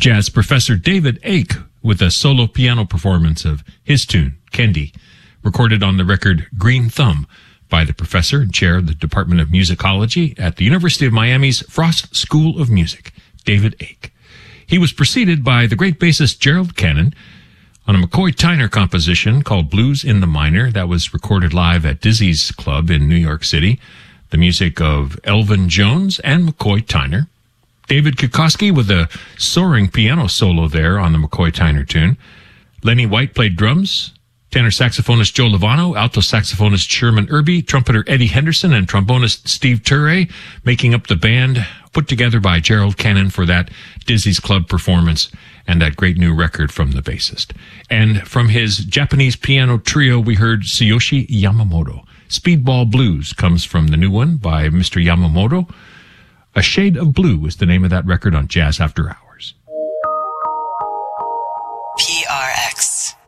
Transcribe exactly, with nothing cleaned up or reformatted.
jazz professor David Ake with a solo piano performance of his tune, Kendi, recorded on the record Green Thumb by the professor and chair of the Department of Musicology at the University of Miami's Frost School of Music, David Ake. He was preceded by the great bassist Gerald Cannon on a McCoy Tyner composition called Blues in the Minor that was recorded live at Dizzy's Club in New York City, the music of Elvin Jones and McCoy Tyner. David Kukoski with a soaring piano solo there on the McCoy Tyner tune. Lenny White played drums. Tenor saxophonist Joe Lovano, alto saxophonist Sherman Irby, trumpeter Eddie Henderson, and trombonist Steve Turre making up the band put together by Gerald Cannon for that Dizzy's Club performance and that great new record from the bassist. And from his Japanese piano trio, we heard Tsuyoshi Yamamoto. Speedball Blues comes from the new one by Mister Yamamoto. A Shade of Blue is the name of that record on Jazz After Hours. P R X.